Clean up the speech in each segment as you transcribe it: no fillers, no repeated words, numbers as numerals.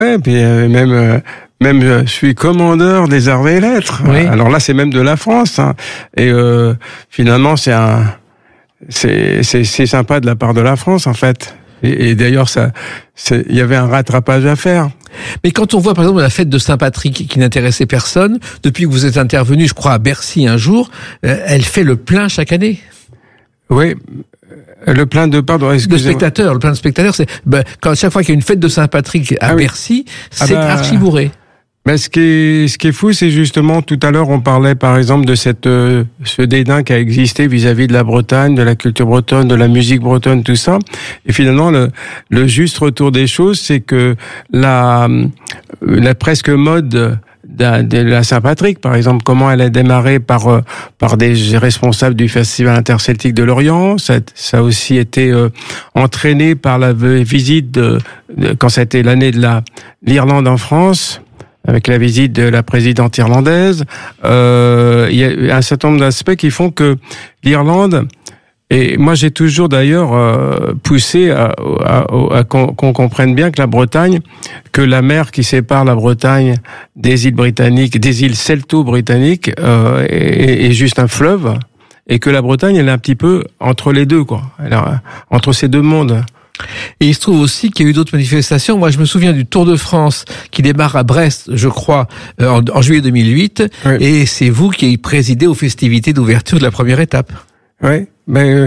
Ouais, puis même je suis commandeur des arts et lettres. Oui. Alors là, c'est même de la France. Hein. Et finalement, c'est sympa de la part de la France, en fait. Et d'ailleurs, il y avait un rattrapage à faire. Mais quand on voit par exemple la fête de Saint-Patrick qui n'intéressait personne, depuis que vous êtes intervenu, je crois, à Bercy un jour, elle fait le plein chaque année. Oui. Le plein de spectateurs, le plein de spectateurs, c'est quand chaque fois qu'il y a une fête de Saint-Patrick à Bercy, c'est archi bourré. Mais ce qui est fou, c'est justement, tout à l'heure, on parlait par exemple de ce dédain qui a existé vis-à-vis de la Bretagne, de la culture bretonne, de la musique bretonne, tout ça. Et finalement, le juste retour des choses, c'est que la presque mode de la Saint-Patrick, par exemple, comment elle a démarré par des responsables du Festival interceltique de Lorient. Ça a aussi été entraîné par la visite quand c'était l'année de l'Irlande en France, avec la visite de la présidente irlandaise. Il y a un certain nombre d'aspects qui font que l'Irlande, et moi j'ai toujours d'ailleurs poussé à qu'on comprenne bien que la Bretagne, que la mer qui sépare la Bretagne des îles britanniques, des îles celto-britanniques, est juste un fleuve, et que la Bretagne elle est un petit peu entre les deux, quoi. Entre ces deux mondes. Et il se trouve aussi qu'il y a eu d'autres manifestations. Moi, je me souviens du Tour de France qui démarre à Brest, je crois, en juillet 2008. Oui. Et c'est vous qui présidez aux festivités d'ouverture de la première étape. Oui, mais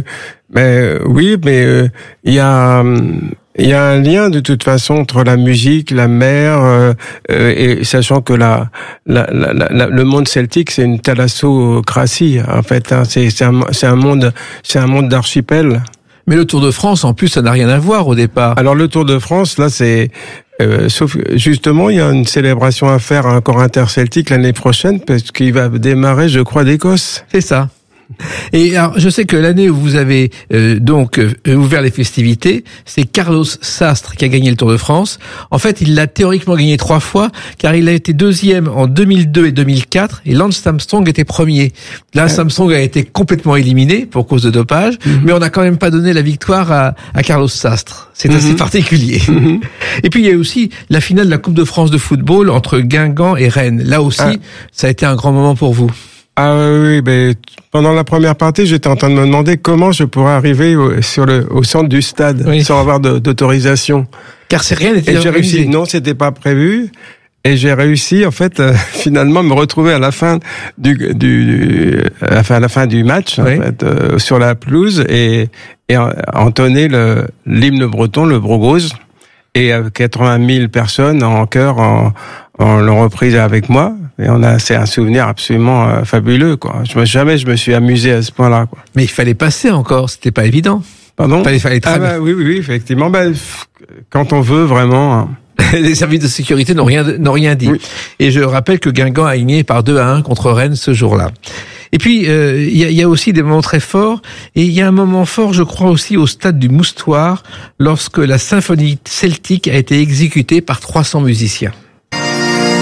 il y a un lien de toute façon entre la musique, la mer, et sachant que le monde celtique c'est une thalassocratie en fait. Hein, c'est un monde d'archipel. Mais le Tour de France, en plus, ça n'a rien à voir au départ. Alors le Tour de France, là, c'est sauf justement, il y a une célébration à faire encore interceltique l'année prochaine parce qu'il va démarrer, je crois, d'Écosse. C'est ça. Et alors, je sais que l'année où vous avez ouvert les festivités, c'est Carlos Sastre qui a gagné le Tour de France. En fait, il l'a théoriquement gagné 3 fois, car il a été deuxième en 2002 et 2004, et Lance Armstrong était premier. Lance Armstrong a été complètement éliminé pour cause de dopage, mais on n'a quand même pas donné la victoire à Carlos Sastre. C'est assez particulier. Et puis il y a aussi la finale de la Coupe de France de football entre Guingamp et Rennes. Là aussi, ça a été un grand moment pour vous. Ah oui, ben pendant la première partie, j'étais en train de me demander comment je pourrais arriver au centre du stade sans avoir d'autorisation. Car c'est rien n'était organisé. J'ai réussi. Non, c'était pas prévu. Et j'ai réussi, en fait, finalement, me retrouver à la fin à la fin du match, en fait, sur la pelouse et entonner l'hymne breton, le Brogose, et 80 000 personnes en chœur l'ont reprise avec moi. Et c'est un souvenir absolument fabuleux, quoi. Jamais je me suis amusé à ce point-là, quoi. Mais il fallait passer encore, c'était pas évident. Pardon? Il fallait oui, effectivement. Quand on veut vraiment. Les services de sécurité n'ont rien dit. Oui. Et je rappelle que Guingamp a gagné par 2-1 contre Rennes ce jour-là. Et puis, il y a aussi des moments très forts. Et il y a un moment fort, je crois aussi, au stade du Moustoir, lorsque la symphonie celtique a été exécutée par 300 musiciens.